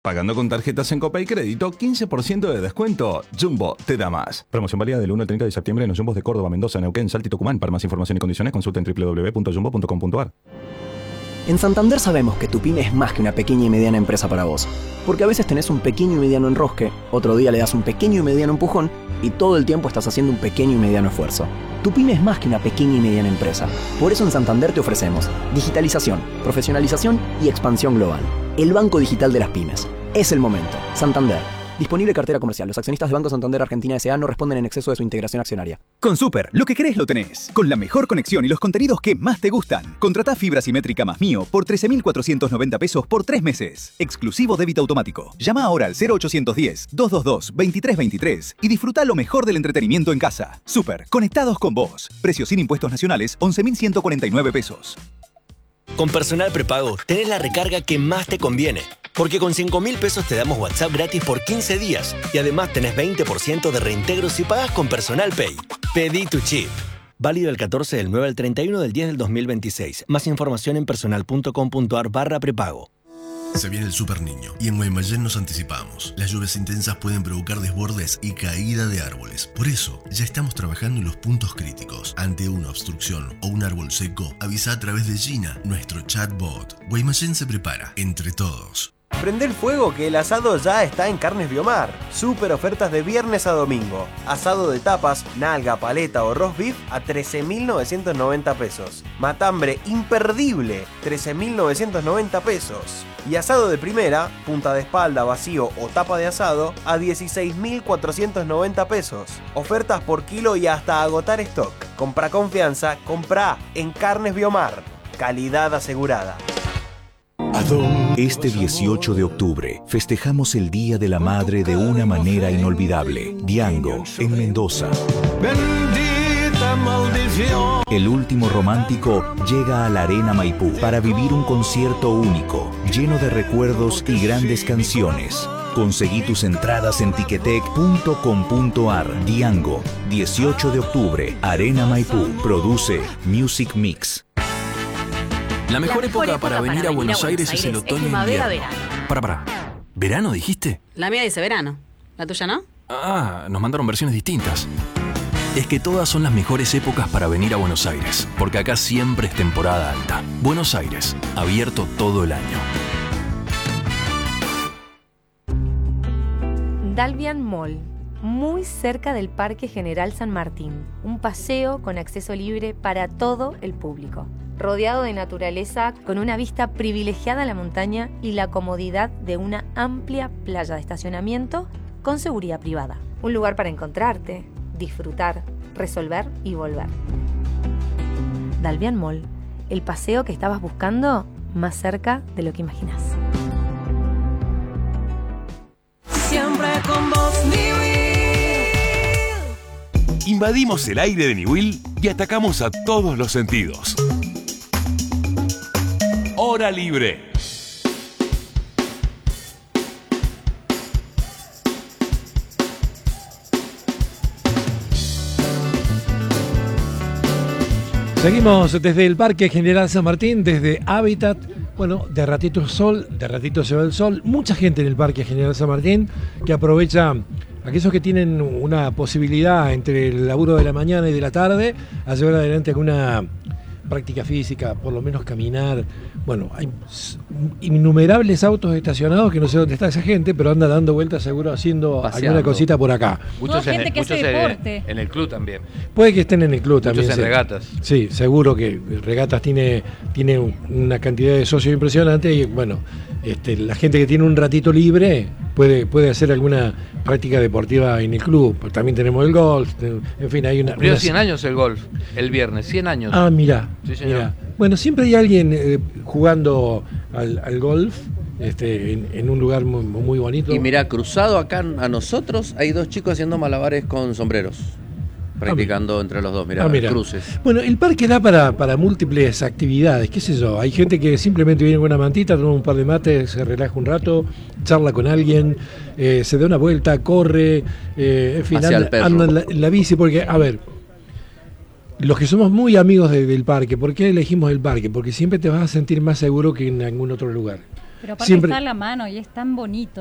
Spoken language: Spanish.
Pagando con tarjetas en Copa y Crédito, 15% de descuento. Jumbo te da más. Promoción válida del 1 al 30 de septiembre en los Jumbos de Córdoba, Mendoza, Neuquén, Salta y Tucumán. Para más información y condiciones consulta en www.jumbo.com.ar. En Santander sabemos que tu pyme es más que una pequeña y mediana empresa para vos. Porque a veces tenés un pequeño y mediano enrosque, otro día le das un pequeño y mediano empujón y todo el tiempo estás haciendo un pequeño y mediano esfuerzo. Tu pyme es más que una pequeña y mediana empresa. Por eso en Santander te ofrecemos digitalización, profesionalización y expansión global. El Banco Digital de las Pymes. Es el momento. Santander. Disponible cartera comercial. Los accionistas de Banco Santander Argentina S.A. no responden en exceso de su integración accionaria. Con Super, lo que querés lo tenés. Con la mejor conexión y los contenidos que más te gustan. Contratá fibra simétrica más Mío por 13.490 pesos por 3 meses. Exclusivo débito automático. Llama ahora al 0810-222-2323 y disfruta lo mejor del entretenimiento en casa. Super, conectados con vos. Precio sin impuestos nacionales, 11.149 pesos. Con Personal Prepago, tenés la recarga que más te conviene. Porque con 5.000 pesos te damos WhatsApp gratis por 15 días. Y además tenés 20% de reintegro si pagas con Personal Pay. Pedí tu chip. Válido del 14 del 9 al 31 del 10 del 2026. Más información en personal.com.ar/prepago. Se viene el Super Niño y en Guaymallén nos anticipamos. Las lluvias intensas pueden provocar desbordes y caída de árboles. Por eso, ya estamos trabajando en los puntos críticos. Ante una obstrucción o un árbol seco, avisa a través de Gina, nuestro chatbot. Guaymallén se prepara, entre todos. Prende el fuego que el asado ya está en Carnes Biomar. Super ofertas de viernes a domingo. Asado de tapas, nalga, paleta o roast beef a 13.990 pesos. Matambre imperdible, 13.990 pesos. Y asado de primera, punta de espalda, vacío o tapa de asado a 16.490 pesos. Ofertas por kilo y hasta agotar stock. Compra confianza, compra en Carnes Biomar. Calidad asegurada. Este 18 de octubre festejamos el Día de la Madre de una manera inolvidable. Diango, en Mendoza. El último romántico llega a la Arena Maipú para vivir un concierto único, lleno de recuerdos y grandes canciones. Conseguí tus entradas en tiquetec.com.ar. Diango, 18 de octubre, Arena Maipú. Produce Music Mix. La mejor época para venir a Buenos Aires es el otoño e invierno. Para. ¿Verano dijiste? La mía dice verano. ¿La tuya no? Ah, nos mandaron versiones distintas. Es que todas son las mejores épocas para venir a Buenos Aires, porque acá siempre es temporada alta. Buenos Aires, abierto todo el año. Dalvian Mall, muy cerca del Parque General San Martín. Un paseo con acceso libre para todo el público. Rodeado de naturaleza, con una vista privilegiada a la montaña y la comodidad de una amplia playa de estacionamiento con seguridad privada. Un lugar para encontrarte, disfrutar, resolver y volver. Dalvian Mall, el paseo que estabas buscando más cerca de lo que imaginas. Siempre con vos, Niwil. Invadimos el aire de Niwil y atacamos a todos los sentidos. Hora libre. Seguimos desde el Parque General San Martín, desde Hábitat. Bueno, de ratito sol, de ratito se va el sol. Mucha gente en el Parque General San Martín que aprovecha, aquellos que tienen una posibilidad entre el laburo de la mañana y de la tarde, a llevar adelante alguna práctica física, por lo menos caminar. Bueno, hay innumerables autos estacionados que no sé dónde está esa gente, pero anda dando vueltas seguro haciendo alguna cosita por acá. Muchos gente que hace deporte. En el club también. Puede que estén en el club también. Muchos en regatas. Sí, seguro que regatas tiene una cantidad de socios impresionante y bueno, la gente que tiene un ratito libre puede hacer alguna práctica deportiva en el club. También tenemos el golf, en fin, hay una... Cumplió 100 años el golf, el viernes, 100 años. Ah, mirá. Sí, señor. Mirá. Bueno, siempre hay alguien jugando al golf en un lugar muy, muy bonito. Y mirá, cruzado acá a nosotros hay dos chicos haciendo malabares con sombreros. Practicando entre los dos, mirá. Cruces. Bueno, el parque da para múltiples actividades, qué sé yo. Hay gente que simplemente viene con una mantita, toma un par de mates, se relaja un rato, charla con alguien, se da una vuelta, corre, en fin, anda en la bici, porque, a ver, los que somos muy amigos del parque, ¿por qué elegimos el parque? Porque siempre te vas a sentir más seguro que en algún otro lugar. Pero aparte siempre... está a la mano y es tan bonito.